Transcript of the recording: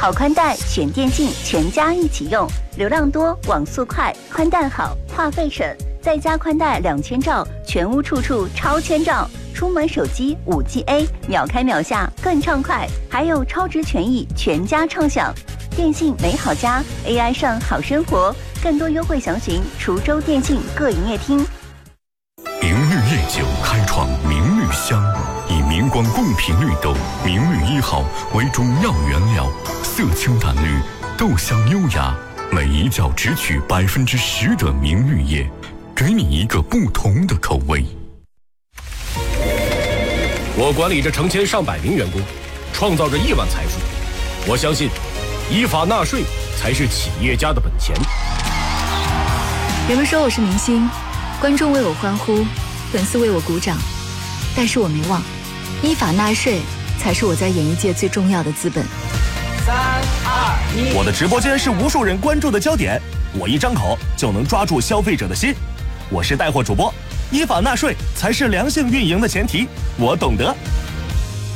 好宽带选电信，全家一起用，流量多，网速快，宽带好，话费省，再加宽带2000兆，全屋处处超千兆。出门手机5G A， 秒开秒下更畅快，还有超值权益，全家畅享。电信美好家 ，AI 上好生活，更多优惠详询滁州电信各营业厅。 明绿夜酒开创明绿香，以明光贡品绿豆明绿1号为主要原料，色清淡绿，豆香优雅，每一窖只取10%的明绿叶，给你一个不同的口味。 我管理着成千上百名员工，创造着亿万财富。我相信，依法纳税才是企业家的本钱。 人们说我是明星，观众为我欢呼，粉丝为我鼓掌，但是我没忘，依法纳税才是我在演艺界最重要的资本。 3、2、1， 我的直播间是无数人关注的焦点，我一张口就能抓住消费者的心。我是带货主播，依法纳税才是良性运营的前提，我懂得。